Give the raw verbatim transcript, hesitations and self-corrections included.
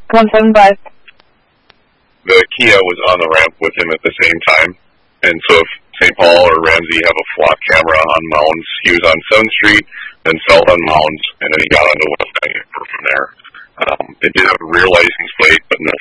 one seven five. The Kia was on the ramp with him at the same time, and so if Saint Paul or Ramsey have a flock camera on Mounds, he was on seventh Street, then south on Mounds, and then he got onto West Vancouver from there. Um, it did have a rear license plate, but no